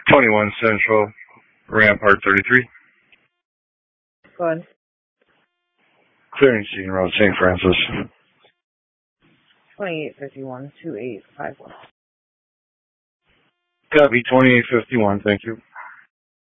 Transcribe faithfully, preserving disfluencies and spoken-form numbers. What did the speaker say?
twenty-one Central, Rampart thirty-three. Go ahead. Clearing scene, Road Saint Francis. twenty-eight fifty-one, two eight five one. Copy, twenty-eight fifty-one, thank you.